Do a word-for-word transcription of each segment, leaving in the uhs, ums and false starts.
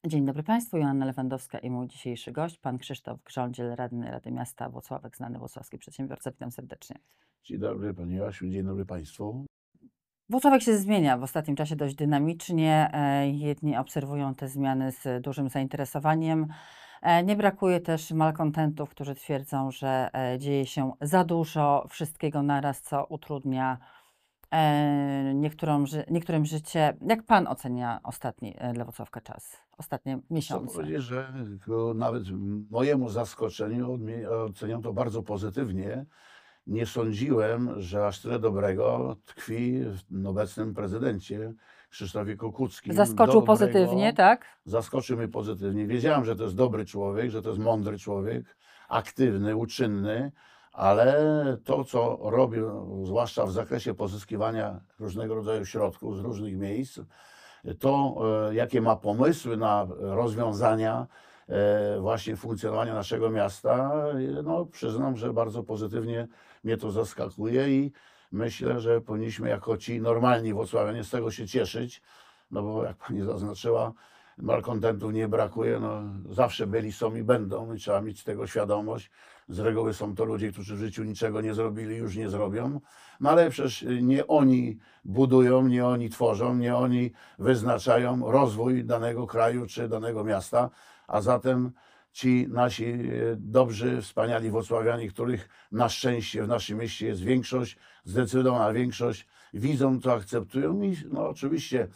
Dzień dobry Państwu, Joanna Lewandowska i mój dzisiejszy gość, pan Krzysztof Grządziel, radny Rady Miasta Włocławek, znany włocławski przedsiębiorca. Witam serdecznie. Dzień dobry Pani Joasiu, dzień dobry Państwu. Włocławek się zmienia w ostatnim czasie dość dynamicznie. E, Jedni obserwują te zmiany z dużym zainteresowaniem. E, Nie brakuje też malkontentów, którzy twierdzą, że e, dzieje się za dużo wszystkiego naraz, co utrudnia e, niektórym, ży- niektórym życie. Jak pan ocenia ostatni e, dla Włocławka czas, ostatnie Chcę miesiące? powiedzieć, że to nawet mojemu zaskoczeniu odmie- oceniam to bardzo pozytywnie. Nie sądziłem, że aż tyle dobrego tkwi w obecnym prezydencie Krzysztofie Kukuckim. Zaskoczył pozytywnie, Dobrego, tak? zaskoczył mnie pozytywnie. Wiedziałem, że to jest dobry człowiek, że to jest mądry człowiek, aktywny, uczynny, ale to, co robił, zwłaszcza w zakresie pozyskiwania różnego rodzaju środków z różnych miejsc, to e, jakie ma pomysły na rozwiązania e, właśnie funkcjonowania naszego miasta, e, no przyznam, że bardzo pozytywnie mnie to zaskakuje i myślę, że powinniśmy jako ci normalni włocławianie z tego się cieszyć, no bo jak pani zaznaczyła, malkontentów nie brakuje, no zawsze byli, są i będą i trzeba mieć tego świadomość. Z reguły są to ludzie, którzy w życiu niczego nie zrobili, już nie zrobią, no ale przecież nie oni budują, nie oni tworzą, nie oni wyznaczają rozwój danego kraju czy danego miasta, a zatem ci nasi e, dobrzy, wspaniali włocławianie, których na szczęście w naszym mieście jest większość, zdecydowana większość, widzą to, akceptują i no oczywiście,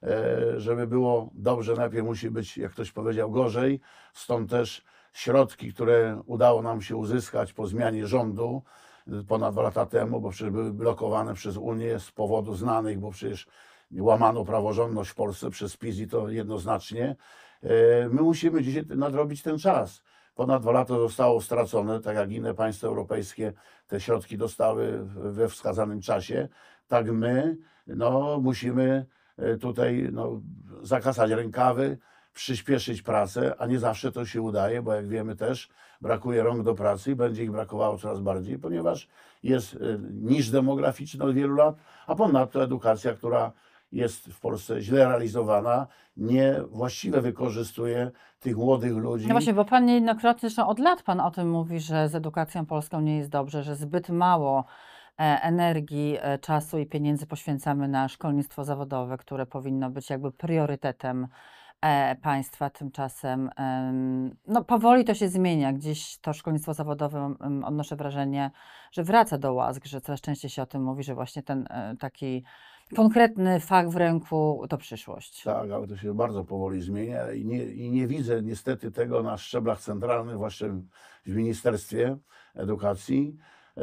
e, żeby było dobrze, najpierw musi być, jak ktoś powiedział, gorzej, stąd też środki, które udało nam się uzyskać po zmianie rządu e, ponad dwa lata temu, bo przecież były blokowane przez Unię z powodów znanych, bo przecież łamano praworządność w Polsce przez PiS i to jednoznacznie. E, My musimy dzisiaj nadrobić ten czas. Ponad dwa lata zostało stracone, tak jak inne państwa europejskie te środki dostały we wskazanym czasie. Tak my no, musimy e, tutaj no, zakasać rękawy, przyspieszyć pracę, a nie zawsze to się udaje, bo jak wiemy też brakuje rąk do pracy i będzie ich brakowało coraz bardziej, ponieważ jest e, niż demograficzny od wielu lat, a ponadto edukacja, która jest w Polsce źle realizowana, niewłaściwie wykorzystuje tych młodych ludzi. No właśnie, bo pan niejednokrotnie, zresztą od lat pan o tym mówi, że z edukacją polską nie jest dobrze, że zbyt mało e, energii, e, czasu i pieniędzy poświęcamy na szkolnictwo zawodowe, które powinno być jakby priorytetem e, państwa. Tymczasem em, no, powoli to się zmienia. Gdzieś to szkolnictwo zawodowe, em, odnoszę wrażenie, że wraca do łask, że coraz częściej się o tym mówi, że właśnie ten e, taki konkretny fach w ręku to przyszłość. Tak, ale to się bardzo powoli zmienia i nie, i nie widzę niestety tego na szczeblach centralnych, właśnie w Ministerstwie Edukacji.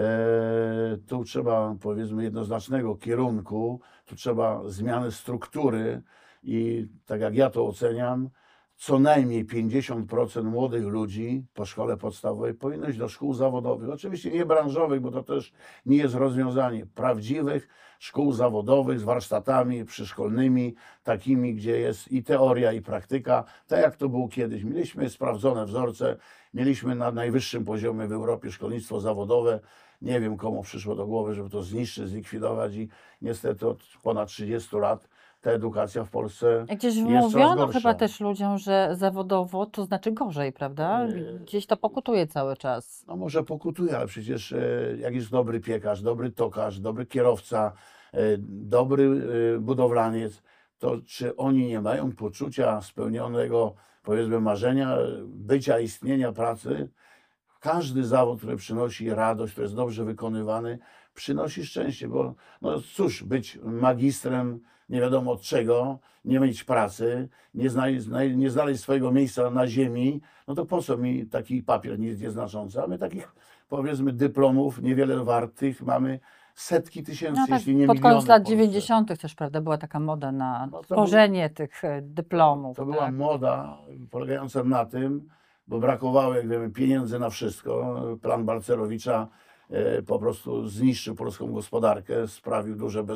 E, tu trzeba, powiedzmy, jednoznacznego kierunku, tu trzeba zmiany struktury i tak jak ja to oceniam, co najmniej pięćdziesiąt procent młodych ludzi po szkole podstawowej powinno iść do szkół zawodowych. Oczywiście nie branżowych, bo to też nie jest rozwiązanie. Prawdziwych szkół zawodowych z warsztatami przyszkolnymi, takimi, gdzie jest i teoria, i praktyka, tak jak to było kiedyś. Mieliśmy sprawdzone wzorce, mieliśmy na najwyższym poziomie w Europie szkolnictwo zawodowe. Nie wiem, komu przyszło do głowy, żeby to zniszczyć, zlikwidować i niestety od ponad trzydziestu lat ta edukacja w Polsce Gdzieś jest coraz wmówiono chyba gorsza. też ludziom, że zawodowo to znaczy gorzej, prawda? Gdzieś to pokutuje cały czas. No może pokutuje, ale przecież e, jak jest dobry piekarz, dobry tokarz, dobry kierowca, e, dobry e, budowlaniec, to czy oni nie mają poczucia spełnionego, powiedzmy, marzenia, e, bycia, istnienia pracy? Każdy zawód, który przynosi radość, który jest dobrze wykonywany, przynosi szczęście, bo no cóż, być magistrem nie wiadomo od czego, nie mieć pracy, nie znaleźć, nie znaleźć swojego miejsca na ziemi, no to po co mi taki papier nic nieznaczący? A my takich, powiedzmy, dyplomów niewiele wartych mamy setki tysięcy, No tak, jeśli nie pod miliony koniec w lat Polsce. dziewięćdziesiątych też, prawda, była taka moda na No to tworzenie tych e, dyplomów, To była tak? moda polegająca na tym, bo brakowało, jak wiemy, pieniędzy na wszystko. Plan Balcerowicza e, po prostu zniszczył polską gospodarkę, sprawił duże